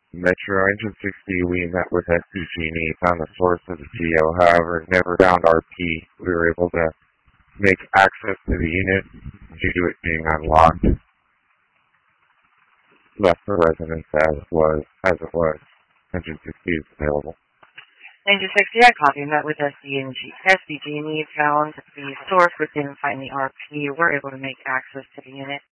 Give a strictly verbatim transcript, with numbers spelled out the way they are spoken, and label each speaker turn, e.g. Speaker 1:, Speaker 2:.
Speaker 1: Metro Engine sixty, we met with S D G and E, found the source of the T O, however, never found R P. We were able to make access to the unit due to it being unlocked. Left for residence as was, as it was. Engine sixty is available.
Speaker 2: Engine sixty, I copy. Met with S D G and E, found the source, but didn't find the R P. We're able to make access to the unit.